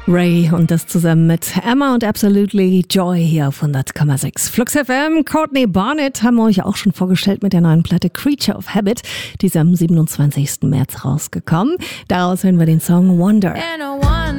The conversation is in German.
Ray und das zusammen mit Emma und Absolutely Joy hier auf 100,6. Flux FM, Courtney Barnett haben wir euch auch schon vorgestellt mit der neuen Platte Creature of Habit. Die ist am 27. März rausgekommen. Daraus hören wir den Song Wonder.